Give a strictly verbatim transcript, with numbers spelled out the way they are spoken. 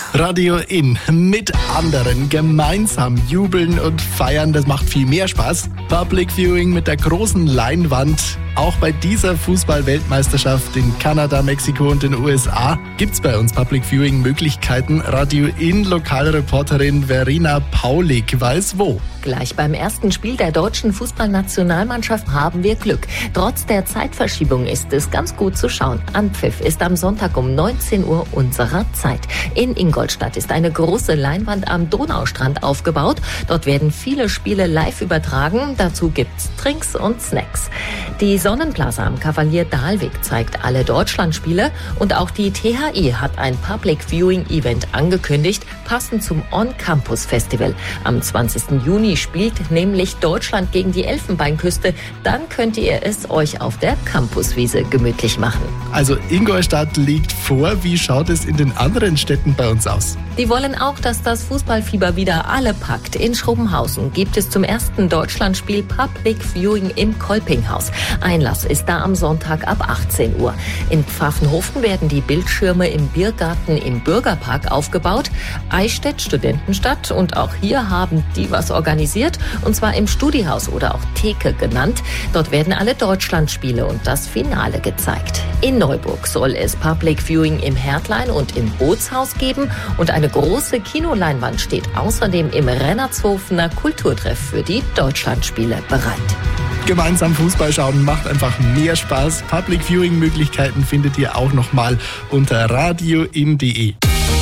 Radio In mit anderen gemeinsam jubeln und feiern, das macht viel mehr Spaß. Public Viewing mit der großen Leinwand. Auch bei dieser Fußball-Weltmeisterschaft in Kanada, Mexiko und den U S A gibt's bei uns Public Viewing Möglichkeiten. Radio In Lokalreporterin Verena Paulik weiß wo. Gleich beim ersten Spiel der deutschen Fußballnationalmannschaft haben wir Glück. Trotz der Zeitverschiebung ist es ganz gut zu schauen. Anpfiff ist am Sonntag um neunzehn Uhr unserer Zeit. In Ingolstadt ist eine große Leinwand am Donaustrand aufgebaut. Dort werden viele Spiele live übertragen. Dazu gibt's Drinks und Snacks. Die Sonnenplaza am Kavalier Dahlweg zeigt alle Deutschlandspiele und auch die T H I hat ein Public Viewing Event angekündigt, passend zum On-Campus Festival. Am zwanzigsten Juni spielt nämlich Deutschland gegen die Elfenbeinküste. Dann könnt ihr es euch auf der Campuswiese gemütlich machen. Also Ingolstadt liegt vor. Wie schaut es in den anderen Städten bei uns aus? Die wollen auch, dass das Fußballfieber wieder alle packt. In Schrobenhausen gibt es zum ersten Deutschlandspiel Public Viewing im Kolpinghaus. Einlass ist da am Sonntag ab achtzehn Uhr. In Pfaffenhofen werden die Bildschirme im Biergarten im Bürgerpark aufgebaut. Eichstätt, Studentenstadt, und auch hier haben die was organisiert, und zwar im Studihaus oder auch Theke genannt. Dort werden alle Deutschlandspiele und das Finale gezeigt. In Neuburg soll es Public Viewing im Hertlein und im Bootshaus geben und eine große Kinoleinwand steht außerdem im Rennertshofener Kulturtreff für die Deutschlandspiele bereit. Gemeinsam Fußball schauen macht einfach mehr Spaß. Public Viewing Möglichkeiten findet ihr auch nochmal unter radio in punkt de.